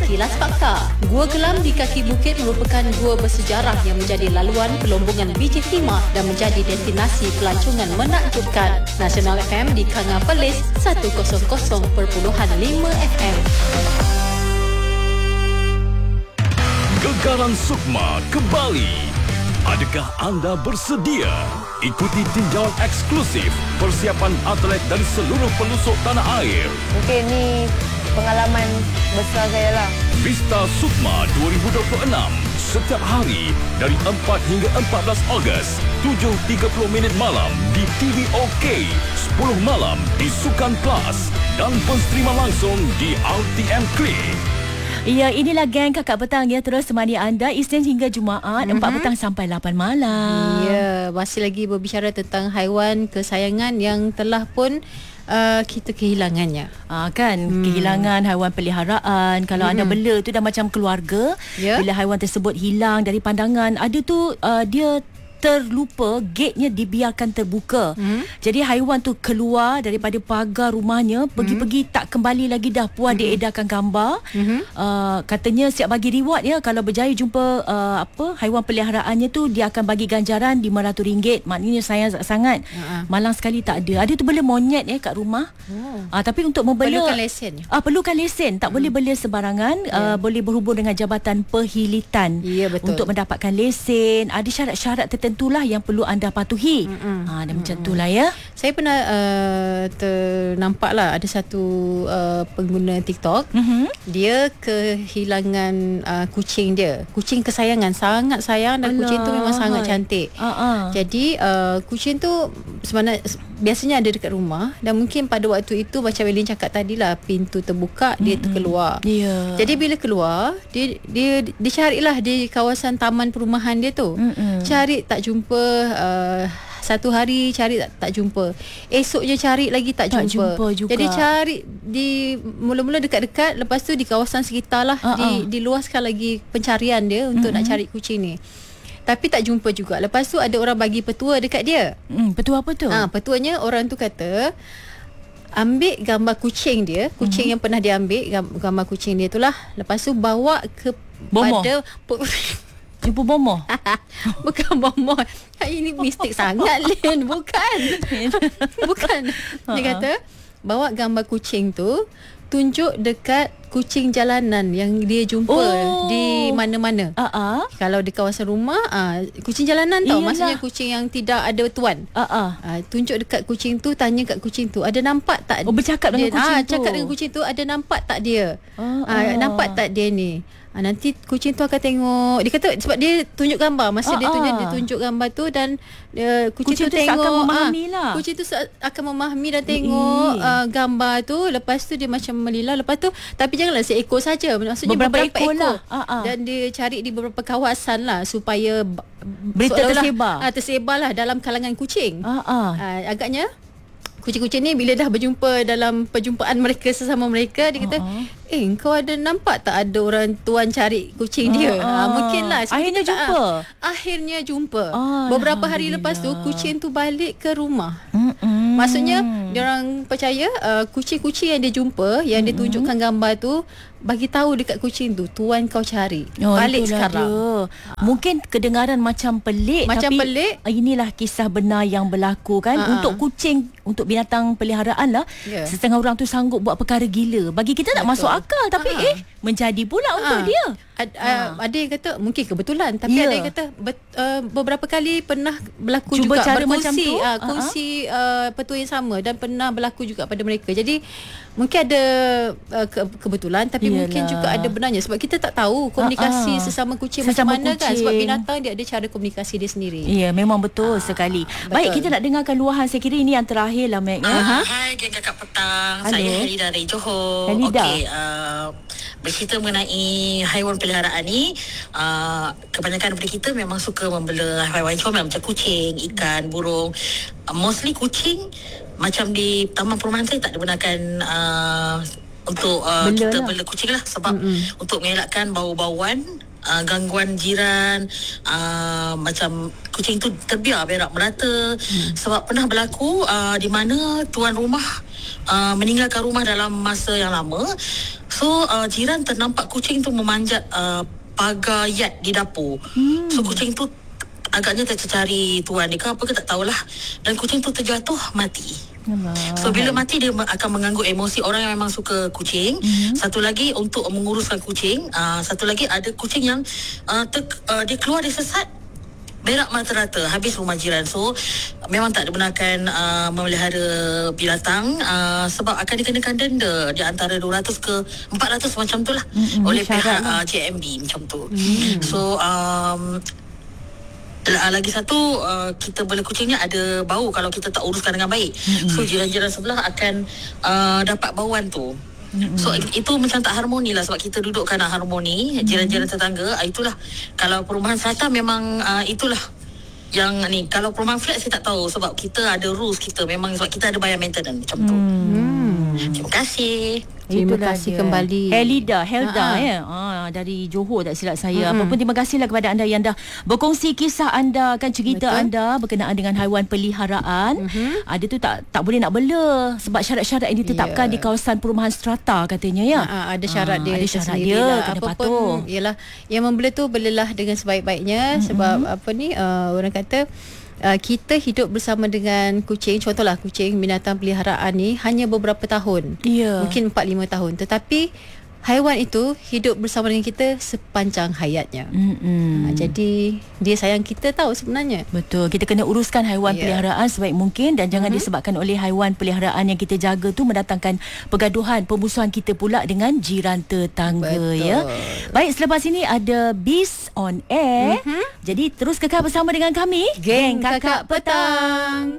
Kilas Fakta. Gua Gelam di kaki bukit merupakan gua bersejarah yang menjadi laluan pelombongan biji timah dan menjadi destinasi pelancongan menakjubkan. Nasional FM di Kanga Perlis 100.5 FM. Gegaran Sukma kembali. Adakah anda bersedia? Ikuti tinjauan eksklusif persiapan atlet dari seluruh pelosok tanah air. Mungkin ni pengalaman besar saya lah. Vista Sukma 2026 setiap hari dari 4 hingga 14 Ogos 7.30 malam di TV OK, 10 malam di Sukan Plus dan penstreaman langsung di RTM Klik. Ya, inilah geng Kakak Petang ya, terus temani anda Isnin hingga Jumaat 4 petang sampai 8 malam. Ya, masih lagi berbicara tentang haiwan kesayangan yang telah pun kita kehilangannya. Kehilangan haiwan peliharaan. Kalau anda bela tu dah macam keluarga. Bila haiwan tersebut hilang dari pandangan, ada tu dia terlupa, gate-nya dibiarkan terbuka. Jadi haiwan tu keluar daripada pagar rumahnya, pergi-pergi tak kembali lagi dah. Puan diedarkan gambar. Katanya siap bagi reward ya. Kalau berjaya jumpa haiwan peliharaannya tu, dia akan bagi ganjaran RM500. Maknanya sayang sangat. Malang sekali tak ada. Ada tu bela monyet ya kat rumah. Tapi untuk membela perlukan lesen. Perlukan lesen. Tak boleh bela sebarangan. Boleh berhubung dengan Jabatan Perhilitan. Ya, betul. Untuk mendapatkan lesen. Ada syarat-syarat tertentulah yang perlu anda patuhi. Dan macam itulah ya. Saya pernah ternampak lah ada satu pengguna TikTok. Dia kehilangan kucing dia. Kucing kesayangan, sangat sayang, dan kucing tu memang sangat cantik. Jadi kucing tu sebenarnya biasanya ada dekat rumah, dan mungkin pada waktu itu macam Elin cakap tadilah, pintu terbuka, dia terkeluar. Jadi bila keluar, dia carilah di kawasan taman perumahan dia tu. Cari tak jumpa, satu hari cari tak jumpa. Esoknya cari lagi tak jumpa juga. Jadi cari di mula-mula dekat-dekat, lepas tu di kawasan sekitar lah, diluaskan lagi pencarian dia untuk nak cari kucing ni. Tapi tak jumpa juga. Lepas tu ada orang bagi petua dekat dia. Petua apa tu? Petuanya, orang tu kata ambil gambar kucing dia, kucing yang pernah dia ambil gambar kucing dia itulah. Lepas tu bawa ke pada jumpa bomoh. Bukan bomoh. Ini mistik sangat, Lin. Bukan. Dia kata bawa gambar kucing tu, tunjuk dekat kucing jalanan yang dia jumpa di mana-mana. Kalau di kawasan rumah, kucing jalanan tau. Maksudnya kucing yang tidak ada tuan. Tunjuk dekat kucing tu, tanya kat kucing tu, ada nampak tak? Bercakap dengan kucing tu. Cakap dengan kucing tu, ada nampak tak dia? Nampak tak dia ni? Nanti kucing tu akan tengok. Dia kata sebab dia tunjuk gambar. Masa dia tunjuk gambar tu, dan kucing tu tengok, akan memahami lah. Kucing tu akan memahami dan tengok gambar tu. Lepas tu dia macam melilah. Lepas tu, tapi janganlah seekor saja. Maksudnya beberapa ekor lah. Dan dia cari di beberapa kawasan lah, supaya berita tersebar lah dalam kalangan kucing. Agaknya kucing-kucing ni bila dah berjumpa dalam perjumpaan mereka sesama mereka, dia kata, kau ada nampak tak ada orang tuan cari kucing dia? Mungkinlah akhirnya jumpa. Beberapa hari lepas tu, kucing tu balik ke rumah. Maksudnya diorang percaya kucing-kucing yang dia jumpa, yang dia tunjukkan gambar tu, bagi tahu dekat kucing tu, tuan kau cari. Balik sekarang. Mungkin kedengaran macam pelik, tapi inilah kisah benar yang berlaku kan. Untuk kucing, untuk binatang peliharaan lah, setengah orang tu sanggup buat perkara gila. Bagi kita tak masuk akal, tapi menjadi pula untuk dia. Ada yang kata mungkin kebetulan, tapi ada yang kata beberapa kali pernah berlaku cuba juga, cara macam tu, kongsi petua yang sama, dan pernah berlaku juga pada mereka. Jadi mungkin ada kebetulan, tapi mungkin juga ada benarnya, sebab kita tak tahu komunikasi sesama kucing macam mana kan. Sebab binatang dia ada cara komunikasi dia sendiri. Ya, memang betul sekali. Baik, kita nak dengarkan luahan. Saya kira ini yang terakhir lah, Meg. Hai, geng Kakak Petang. Saya Helida dari Johor. Okey, bercerita mengenai haiwan peliharaan ni, kebanyakan daripada kita memang suka membela haiwan comel macam kucing, ikan, burung. Mostly kucing, macam di taman perumahan saya tak dibenarkan untuk kita bela kucing lah, sebab untuk mengelakkan bau-bauan, gangguan jiran, macam kucing tu terbiar berak merata. Sebab pernah berlaku di mana tuan rumah meninggalkan rumah dalam masa yang lama. So jiran ternampak kucing tu memanjat pagar yard di dapur. So kucing tu agaknya tercari tuan dia ke apa ke tak tahulah, dan kucing tu terjatuh mati. So bila mati dia akan mengganggu emosi orang yang memang suka kucing. Satu lagi untuk menguruskan kucing, satu lagi ada kucing yang dia keluar, dia sesat, berak mata-rata, habis rumah jiran. So memang tak dibenarkan memelihara binatang, sebab akan dikenakan denda di antara 200 ke 400 macam tu lah oleh pihak JMB macam tu. So lagi satu, kita bela kucingnya ada bau kalau kita tak uruskan dengan baik. So jiran-jiran sebelah akan dapat bauan tu. So itu macam tak harmoni lah, sebab kita dudukkan nak harmoni jiran-jiran tetangga. Itulah kalau perumahan serata memang itulah yang ni. Kalau perumahan flat saya tak tahu, sebab kita ada rules kita, memang sebab kita ada bayar maintenance macam tu. Terima kasih. Terima kasih kembali Helda ya. Dari Johor tak silap saya. Apapun terima kasihlah kepada anda yang dah berkongsi kisah anda, kan, cerita anda berkenaan dengan haiwan peliharaan. Ada tu tak boleh nak bela sebab syarat-syarat yang ditetapkan di kawasan perumahan strata katanya ya. Ada syarat dia. Ada syarat dia, kena patuh. Yalah, yang membela tu belalah dengan sebaik-baiknya. Sebab orang kata kita hidup bersama dengan kucing. Contohlah kucing, binatang peliharaan ni hanya beberapa tahun, mungkin 4-5 tahun, tetapi haiwan itu hidup bersama dengan kita sepanjang hayatnya. Jadi dia sayang kita tahu sebenarnya. Betul. Kita kena uruskan haiwan peliharaan sebaik mungkin, dan jangan disebabkan oleh haiwan peliharaan yang kita jaga tu mendatangkan pergaduhan, permusuhan kita pula dengan jiran tetangga. Ya. Baik, selepas ini ada Beast on Air. Jadi terus kekal bersama dengan kami, Geng Kakak Petang.